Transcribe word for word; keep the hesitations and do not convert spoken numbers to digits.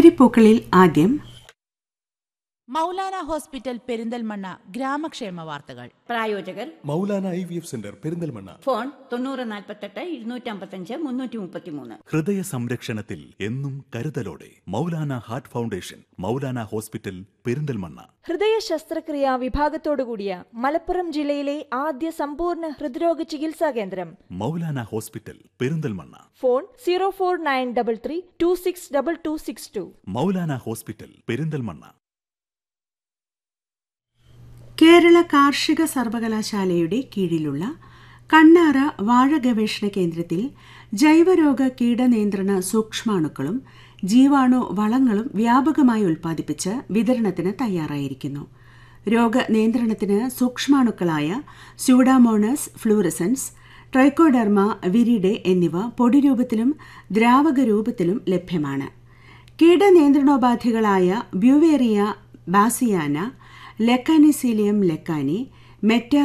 പുലരിപ്പൂക്കളിൽ ആദ്യം മൗലാന ഹോസ്പിറ്റൽ പെരിന്തൽമണ്ണ ഗ്രാമക്ഷേമ വാർത്തകൾ. പ്രായോജകർ Maulana I V F centre Perinthalmanna. Phone തൊണ്ണൂറ് നാൽപ്പത്തെട്ട് ഇരുന്നൂറ്റി അമ്പത്തഞ്ച് മുന്നൂറ്റി മുപ്പത്തിമൂന്ന്. ഹൃദയ സംരക്ഷണത്തിൽ എന്നും കരുതലോടെ Maulana heart foundation, Maulana hospital Perinthalmanna. ഹൃദയ ശസ്ത്രക്രിയാ വിഭാഗത്തോടുകൂടിയ മലപ്പുറം ജില്ലയിലെ ആദ്യ സമ്പൂർണ്ണ ഹൃദ്രോഗ ചികിത്സാ കേന്ദ്രം Maulana hospital Perinthalmanna. Phone zero four nine double three to six double two six to. Maulana hospital Perinthalmanna. Kerala കാർഷിക സർവകലാശാലയുടെ കീഴിലുള്ള കണ്ണാറ വാഴ ഗവേഷണ കേന്ദ്രത്തിൽ ജൈവരോഗ കീടനിയന്ത്രണ സൂക്ഷ്മാണുക്കളും ജീവാണു വളങ്ങളും വ്യാപകമായി ഉൽപ്പാദിപ്പിച്ച് വിതരണത്തിന് തയ്യാറായിരിക്കുന്നു. രോഗനിയന്ത്രണത്തിന് സൂക്ഷ്മാണുക്കളായ സ്യൂഡാമോണസ് ഫ്ലൂറസൻസ്, ട്രൈക്കോഡെർമ വിരിഡെ എന്നിവ പൊടിരൂപത്തിലും ദ്രാവക രൂപത്തിലും ലഭ്യമാണ്. കീടനിയന്ത്രണോപാധികളായ ബ്യൂവേറിയ ബാസിയാന, ലെക്കാനിസീലിയം ലെക്കാനി, മെറ്റ